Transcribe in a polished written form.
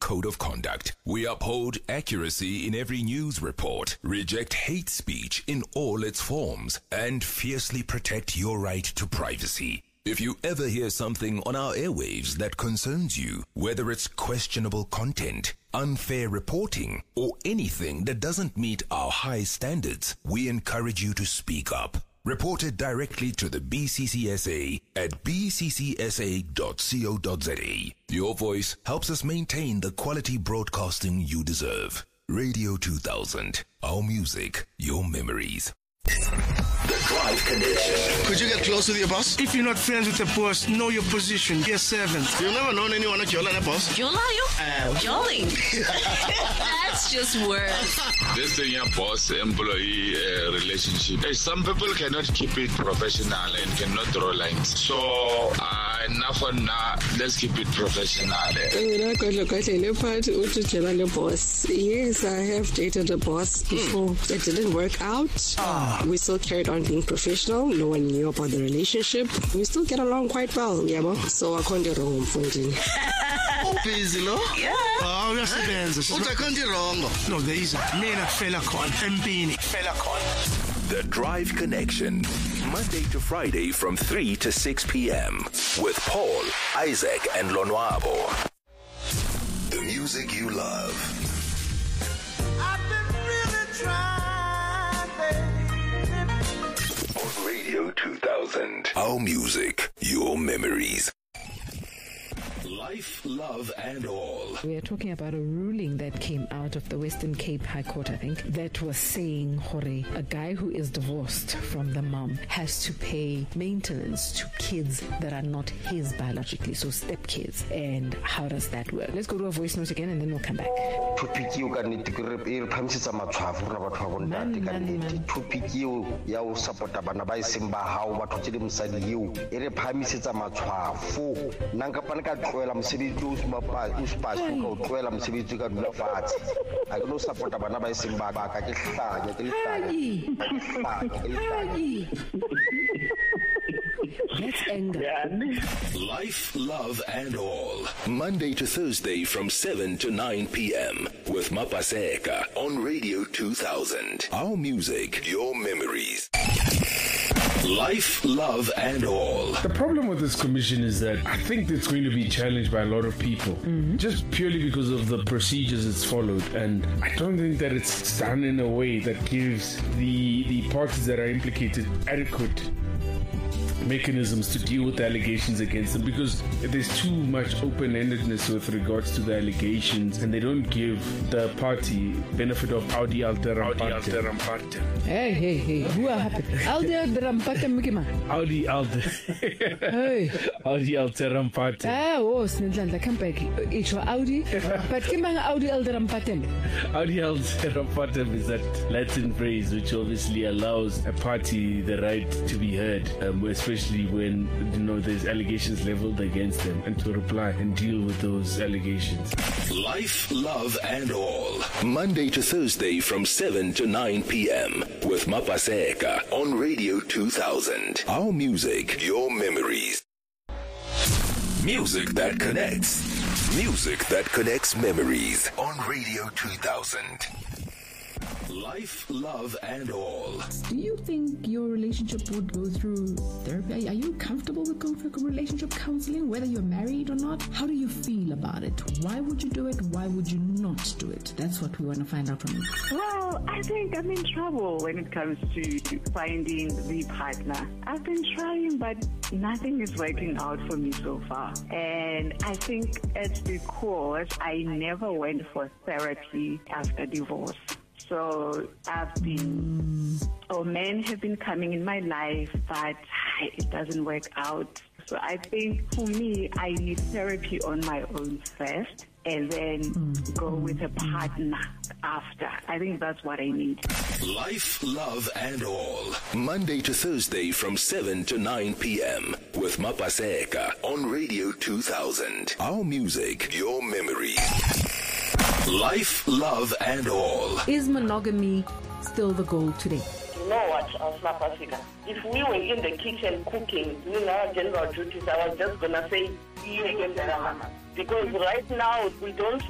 code of conduct. We uphold accuracy in every news report, reject hate speech in all its forms, and fiercely protect your right to privacy. If you ever hear something on our airwaves that concerns you, whether it's questionable content, unfair reporting, or anything that doesn't meet our high standards, we encourage you to speak up. Report it directly to the BCCSA at bccsa.co.za. Your voice helps us maintain the quality broadcasting you deserve. Radio 2000, our music, your memories. The Drive Connection. Could you get close with your boss? If you're not friends with the boss, know your position. Get 7. You've never known anyone at Jola, boss? Jola, you? Jolly. That's just words. This thing, your boss-employee relationship. Some people cannot keep it professional and cannot draw lines. So, enough for now. Let's keep it professional. Yes, I have dated a boss before. It didn't work out. We still carried on being professional. No one knew about the relationship. We still get along quite well, yeah. So I can't do wrong, Funding. Busy, no? Yeah. Oh, that's the dancer. I can't do wrong. No, there isn't. Mina Felacon, Mbini, Felacon. The Drive Connection. Monday to Friday from 3 to 6 p.m. with Paul, Isaac, and Lonwabo. The music you love. I've been really trying, baby. On Radio 2000. Our music, your memories. Life, love, and all. We are talking about a ruling that came out of the Western Cape High Court, I think, that was saying, Hore, a guy who is divorced from the mom has to pay maintenance to kids that are not his biologically, so stepkids. And how does that work? Let's go to a voice note again and then we'll come back. Mosebetsi o spasho ka o tloela mosebetsi ka dula fatshe a ke no support bana ba isimba ba ka ke hlanya ke hlanya. That's anger. Life, love, and all. Monday to Thursday from 7 to 9 p.m. with Mapaseka on Radio 2000. Our music, your memories. Life, love, and all. The problem with this commission is that I think it's going to be challenged by a lot of people, just purely because of the procedures it's followed. And I don't think that it's done in a way that gives the parties that are implicated adequate mechanisms to deal with the allegations against them, because there's too much open-endedness with regards to the allegations, and they don't give the party benefit of Audi Alteramparte. Hey, who are happy? Audi Alteramparte, Mikima. Audi Alteramparte. Oh, Snidland, I come back. It's Audi, but Kimang Audi Alteramparte. Audi Alteramparte is that Latin phrase which obviously allows a party the right to be heard, especially when there's allegations leveled against them, and to reply and deal with those allegations. Life, love, and all. Monday to Thursday from 7 to 9 p.m. with Mapaseka on Radio 2000. Our music, your memories. Music that connects. Music that connects memories on Radio 2000. Life, love, and all. Do you think your relationship would go through therapy? Are you comfortable with going through relationship counseling, whether you're married or not? How do you feel about it? Why would you do it? Why would you not do it? That's what we want to find out from you. Well, I think I'm in trouble when it comes to finding the partner. I've been trying, but nothing is working out for me so far. And I think it's because I never went for therapy after divorce. So men have been coming in my life, but it doesn't work out. So I think for me, I need therapy on my own first, and then go with a partner after. I think that's what I need. Life, love, and all. Monday to Thursday from 7 to 9 p.m. with Mapaseka on Radio 2000. Our music, your memories. Life, love, and all. Is monogamy still the goal today? You know what, South Africa? If we were in the kitchen cooking, doing our general duties, I was just going to say, because right now we don't